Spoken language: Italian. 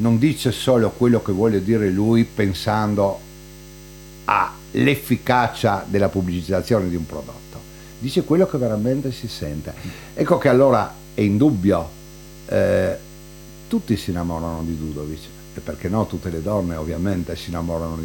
non dice solo quello che vuole dire lui pensando all'efficacia della pubblicizzazione di un prodotto, dice quello che veramente si sente. Ecco che allora è indubbio, tutti si innamorano di Ludovic, e perché no, tutte le donne ovviamente si innamorano di